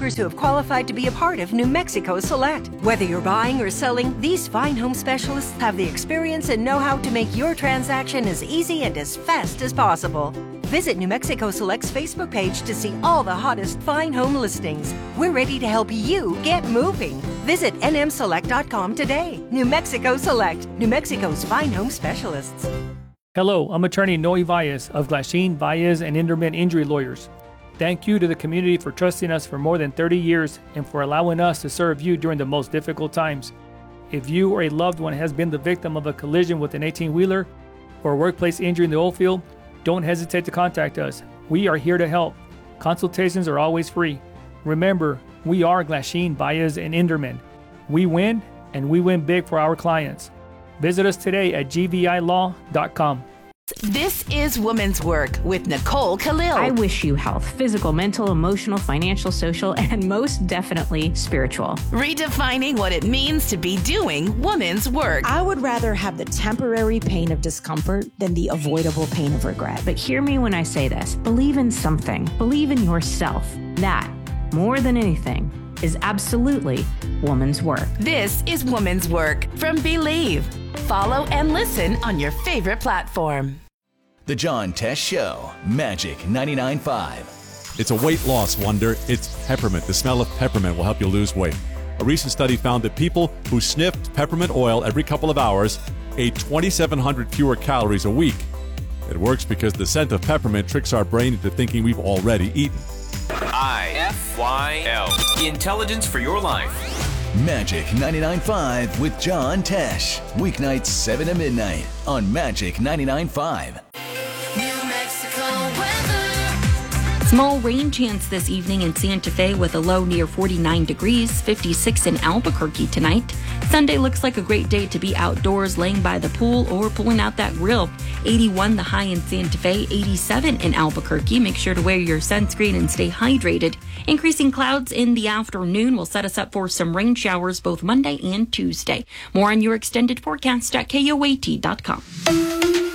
brokers who have qualified to be a part of New Mexico Select. Whether you're buying or selling, these fine home specialists have the experience and know-how to make your transaction as easy and as fast as possible. Visit New Mexico Select's Facebook page to see all the hottest fine home listings. We're ready to help you get moving. Visit nmselect.com today. New Mexico Select, New Mexico's fine home specialists. Hello, I'm attorney Noe Valles of Glasheen, Valles, and Inderman Injury Lawyers. Thank you to the community for trusting us for more than 30 years and for allowing us to serve you during the most difficult times. If you or a loved one has been the victim of a collision with an 18-wheeler or a workplace injury in the oil field, don't hesitate to contact us. We are here to help. Consultations are always free. Remember, we are Glasheen, Valles, and Inderman. We win, and we win big for our clients. Visit us today at gvilaw.com. This is Women's Work with Nicole Khalil. I wish you health, physical, mental, emotional, financial, social, and most definitely spiritual. Redefining what it means to be doing women's work. I would rather have the temporary pain of discomfort than the avoidable pain of regret. But hear me when I say this. Believe in something. Believe in yourself. That, more than anything, is absolutely woman's work. This is Women's Work from Believe. Follow and listen on your favorite platform. The John Tesh Show, Magic 99.5. It's a weight loss wonder. It's peppermint. The smell of peppermint will help you lose weight. A recent study found that people who sniffed peppermint oil every couple of hours ate 2,700 fewer calories a week. It works because the scent of peppermint tricks our brain into thinking we've already eaten. IFYL. Intelligence for your life. Magic 99.5 with John Tesh. Weeknights 7 to midnight on Magic 99.5. New Mexico weather. Small rain chance this evening in Santa Fe with a low near 49 degrees, 56 in Albuquerque tonight. Sunday looks like a great day to be outdoors laying by the pool or pulling out that grill. 81 the high in Santa Fe, 87 in Albuquerque. Make sure to wear your sunscreen and stay hydrated. Increasing clouds in the afternoon will set us up for some rain showers both Monday and Tuesday. More on your extended forecast at KOAT.com.